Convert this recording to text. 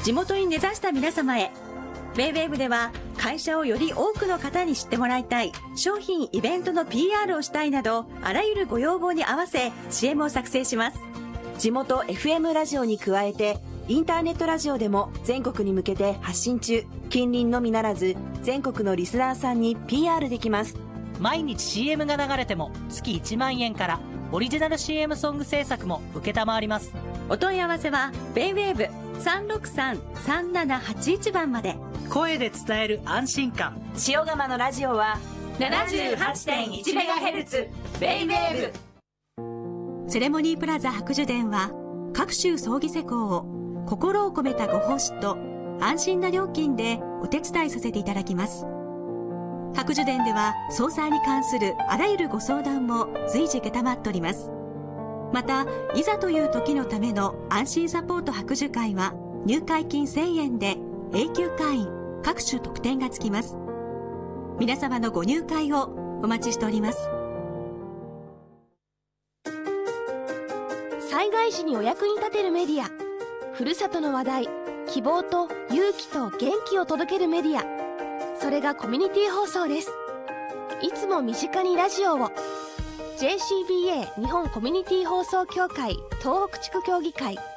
地元に根ざした皆様へ。ウェイウェーブでは会社をより多くの方に知ってもらいたい、商品イベントの PR をしたいなど、あらゆるご要望に合わせ CM を作成します。 地元 FM ラジオに加えてインターネットラジオでも全国に向けて発信中。近隣のみならず全国のリスナーさんに PR できます。 毎日 CM が流れても月1万円から、オリジナル CM ソング制作も承ります。 お問い合わせはウェイウェーブ 363-3781 番まで。 声で伝える安心感。 塩釜のラジオは 78.1MHz ウェイウェーブ。セレモニープラザ白樹殿は、各種葬儀施工を心を込めたご奉仕と安心な料金でお手伝いさせていただきます。白樹殿では葬祭に関するあらゆるご相談も随時承っております。また、いざという時のための安心サポート白樹会は、入会金1000円で永久会員、各種特典がつきます。皆様のご入会をお待ちしております。 災害時にお役に立てるメディア、ふるさとの話題、希望と勇気と元気を届けるメディア、それがコミュニティ放送です。いつも身近にラジオを。 JCBA 日本コミュニティ放送協会東北地区協議会